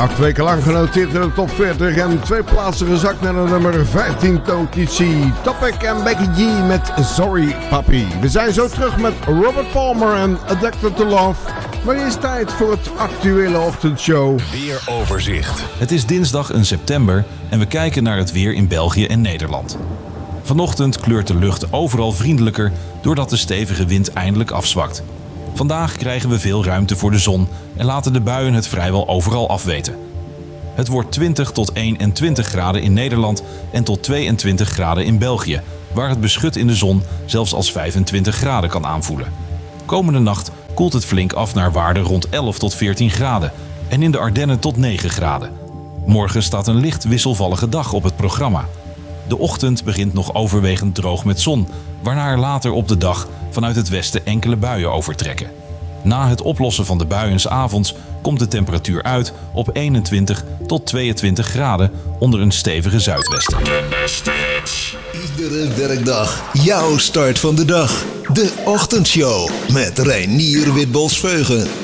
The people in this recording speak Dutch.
8 weken lang genoteerd in de top 40 en 2 plaatsen gezakt naar de nummer 15 positie. Topic en Becky G met Sorry Papi. We zijn zo terug met Robert Palmer en Addicted to Love. Maar het is tijd voor het actuele ochtendshow. Weeroverzicht. Het is dinsdag 1 september en we kijken naar het weer in België en Nederland. Vanochtend kleurt de lucht overal vriendelijker doordat de stevige wind eindelijk afzwakt. Vandaag krijgen we veel ruimte voor de zon en laten de buien het vrijwel overal afweten. Het wordt 20 tot 21 graden in Nederland en tot 22 graden in België, waar het beschut in de zon zelfs als 25 graden kan aanvoelen. Komende nacht koelt het flink af naar waarden rond 11 tot 14 graden en in de Ardennen tot 9 graden. Morgen staat een licht wisselvallige dag op het programma. De ochtend begint nog overwegend droog met zon, waarna er later op de dag vanuit het westen enkele buien overtrekken. Na het oplossen van de buien 's avonds komt de temperatuur uit op 21 tot 22 graden onder een stevige zuidwesten. Iedere werkdag jouw start van de dag. De Ochtendshow met Reinier Witbols-Veugen.